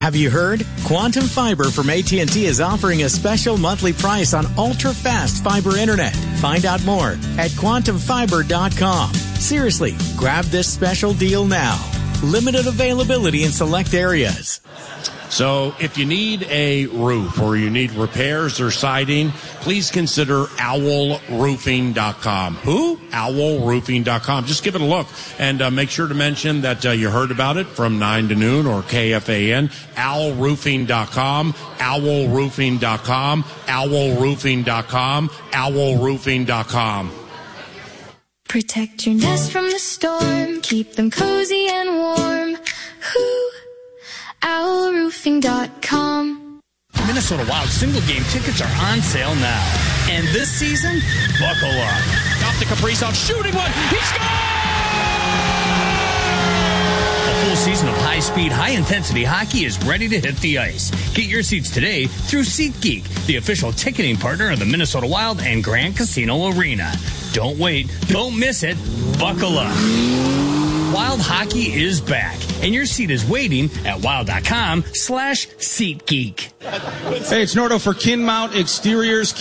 Have you heard? Quantum Fiber from AT&T is offering a special monthly price on ultra-fast fiber internet. Find out more at quantumfiber.com. Seriously, grab this special deal now. Limited availability in select areas. So if you need a roof or you need repairs or siding, please consider owlroofing.com. Who? Owlroofing.com. Just give it a look and make sure to mention that you heard about it from 9 to noon or KFAN. Owlroofing.com. Owlroofing.com. Owlroofing.com. Owlroofing.com. Protect your nest from the storm. Keep them cozy and warm. Owlroofing.com. Minnesota Wild single game tickets are on sale now. And this season, buckle up. Off to Kaprizov, shooting one. He scores! A full season of high-speed, high-intensity hockey is ready to hit the ice. Get your seats today through SeatGeek, the official ticketing partner of the Minnesota Wild and Grand Casino Arena. Don't wait. Don't miss it. Buckle up. Wild hockey is back, and your seat is waiting at wild.com/SeatGeek. Hey, it's Nordo for KinMount Exteriors,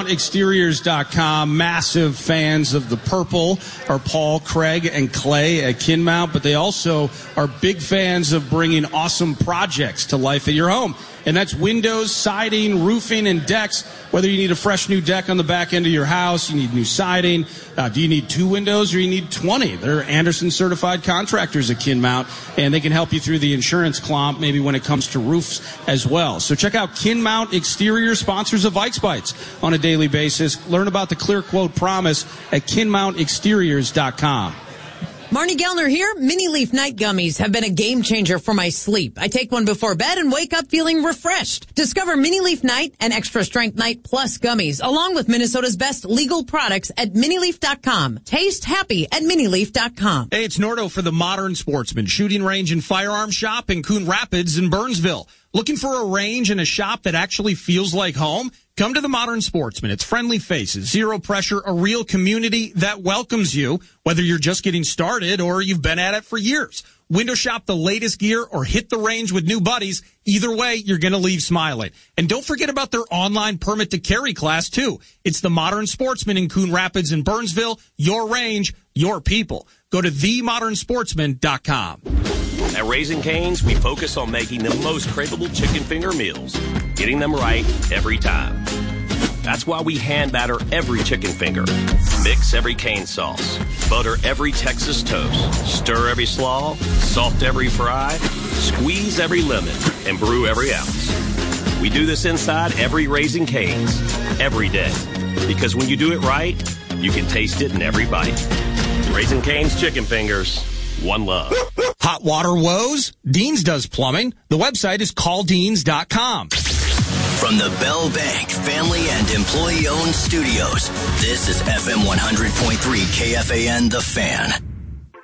KinMountExteriors.com. Massive fans of the purple are Paul, Craig, and Clay at KinMount, but they also are big fans of bringing awesome projects to life at your home. And that's windows, siding, roofing, and decks. Whether you need a fresh new deck on the back end of your house, you need new siding, do you need 2 windows or you need 20? They're Anderson certified contractors at KinMount, and they can help you through the insurance clomp, maybe when it comes to roofs as well. So check out KinMount Exteriors, sponsors of Vikes Bites on a daily basis. Learn about the Clear Quote Promise at KinMountExteriors.com. Marnie Gellner here. Mini Leaf Night Gummies have been a game changer for my sleep. I take one before bed and wake up feeling refreshed. Discover Mini Leaf Night and Extra Strength Night Plus gummies, along with Minnesota's best legal products at minileaf.com. Taste happy at minileaf.com. Hey, it's Nordo for the Modern Sportsman, shooting range and firearm shop in Coon Rapids and Burnsville. Looking for a range and a shop that actually feels like home? Come to the Modern Sportsman. It's friendly faces, zero pressure, a real community that welcomes you, whether you're just getting started or you've been at it for years. Window shop the latest gear or hit the range with new buddies. Either way, you're going to leave smiling. And don't forget about their online permit to carry class, too. It's the Modern Sportsman in Coon Rapids and Burnsville. Your range, your people. Go to themodernsportsman.com. At Raising Cane's, we focus on making the most craveable chicken finger meals, getting them right every time. That's why we hand batter every chicken finger, mix every cane sauce, butter every Texas toast, stir every slaw, salt every fry, squeeze every lemon, and brew every ounce. We do this inside every Raising Cane's, every day. Because when you do it right, you can taste it in every bite. Raising Cane's chicken fingers. One love. Hot water woes? Deans does plumbing. The website is calldeans.com. From the Bell Bank family and employee-owned studios, this is FM 100.3 KFAN The Fan.